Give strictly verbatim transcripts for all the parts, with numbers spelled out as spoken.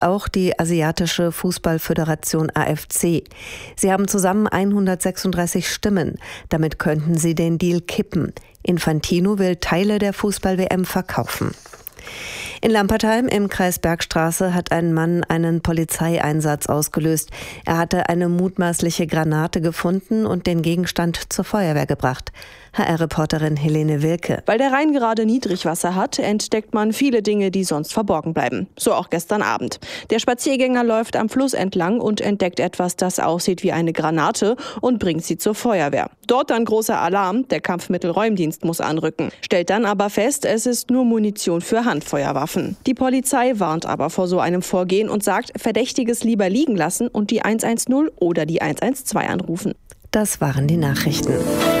auch die Asiatische Fußballföderation A F C. Sie haben zusammen hundertsechsunddreißig Stimmen. Damit könnten sie den Deal kippen. Infantino will Teile der Fußball-W M verkaufen. In Lampertheim im Kreis Bergstraße hat ein Mann einen Polizeieinsatz ausgelöst. Er hatte eine mutmaßliche Granate gefunden und den Gegenstand zur Feuerwehr gebracht. H R-Reporterin Helene Wilke. Weil der Rhein gerade Niedrigwasser hat, entdeckt man viele Dinge, die sonst verborgen bleiben. So auch gestern Abend. Der Spaziergänger läuft am Fluss entlang und entdeckt etwas, das aussieht wie eine Granate und bringt sie zur Feuerwehr. Dort dann großer Alarm, der Kampfmittelräumdienst muss anrücken. Stellt dann aber fest, es ist nur Munition für Handfeuerwaffen. Die Polizei warnt aber vor so einem Vorgehen und sagt, Verdächtiges lieber liegen lassen und die hundertzehn oder die hundertzwölf anrufen. Das waren die Nachrichten.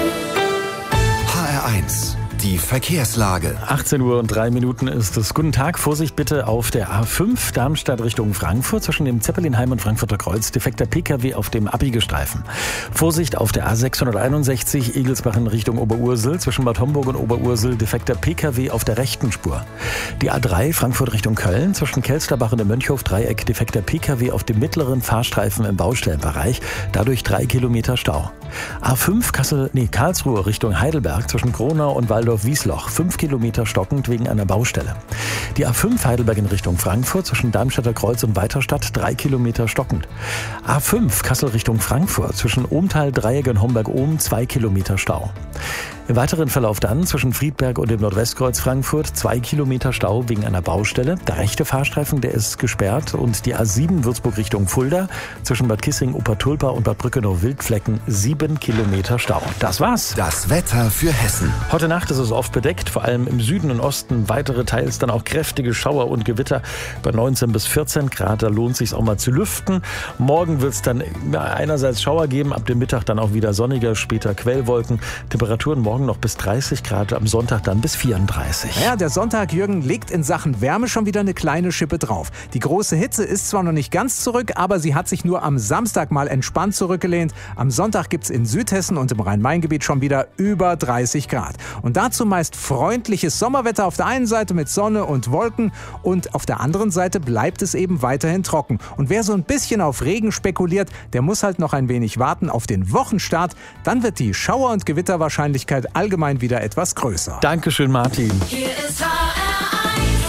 H R eins, die Verkehrslage. achtzehn Uhr und drei Minuten ist es. Guten Tag, Vorsicht bitte auf der A fünf Darmstadt Richtung Frankfurt zwischen dem Zeppelinheim und Frankfurter Kreuz. Defekter P K W auf dem Abbiegestreifen. Vorsicht auf der A sechshunderteinundsechzig Egelsbach in Richtung Oberursel zwischen Bad Homburg und Oberursel. Defekter P K W auf der rechten Spur. Die A drei Frankfurt Richtung Köln zwischen Kelsterbach und dem Mönchhof-Dreieck. Defekter P K W auf dem mittleren Fahrstreifen im Baustellenbereich. Dadurch drei Kilometer Stau. A fünf Kassel, nee, Karlsruhe Richtung Heidelberg zwischen Kronau und Waldorf-Wiesloch. fünf Kilometer stockend wegen einer Baustelle. Die A fünf Heidelberg in Richtung Frankfurt zwischen Darmstädter Kreuz und Weiterstadt. drei Kilometer stockend. A fünf Kassel Richtung Frankfurt zwischen Ohmtal, Dreieck und Homberg-Ohm. zwei Kilometer Stau. Im weiteren Verlauf dann zwischen Friedberg und dem Nordwestkreuz Frankfurt zwei Kilometer Stau wegen einer Baustelle. Der rechte Fahrstreifen, der ist gesperrt und die A sieben Würzburg Richtung Fulda zwischen Bad Kissing, Obertulpa und Bad Brückenow-Wildflecken sieben Kilometer Stau. Das war's. Das Wetter für Hessen. Heute Nacht ist es oft bedeckt, vor allem im Süden und Osten. Weitere teils dann auch kräftige Schauer und Gewitter bei neunzehn bis vierzehn Grad. Da lohnt es sich auch mal zu lüften. Morgen wird es dann einerseits Schauer geben, ab dem Mittag dann auch wieder sonniger, später Quellwolken. Temperaturen morgen noch bis dreißig Grad, am Sonntag dann bis vierunddreißig. Ja, der Sonntag, Jürgen, legt in Sachen Wärme schon wieder eine kleine Schippe drauf. Die große Hitze ist zwar noch nicht ganz zurück, aber sie hat sich nur am Samstag mal entspannt zurückgelehnt. Am Sonntag gibt es in Südhessen und im Rhein-Main-Gebiet schon wieder über dreißig Grad. Und dazu meist freundliches Sommerwetter auf der einen Seite mit Sonne und Wolken und auf der anderen Seite bleibt es eben weiterhin trocken. Und wer so ein bisschen auf Regen spekuliert, der muss halt noch ein wenig warten auf den Wochenstart. Dann wird die Schauer- und Gewitterwahrscheinlichkeit allgemein wieder etwas größer. Dankeschön, Martin. Hier ist H R eins.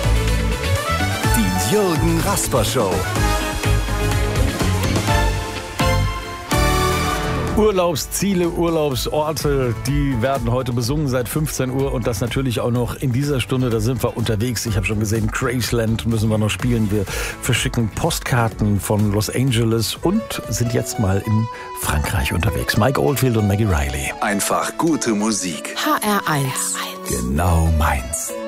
Die Jürgen Rasper Show. Urlaubsziele, Urlaubsorte, die werden heute besungen seit fünfzehn Uhr und das natürlich auch noch in dieser Stunde, da sind wir unterwegs. Ich habe schon gesehen, Graceland müssen wir noch spielen. Wir verschicken Postkarten von Los Angeles und sind jetzt mal in Frankreich unterwegs. Mike Oldfield und Maggie Riley. Einfach gute Musik. H R eins. Genau meins.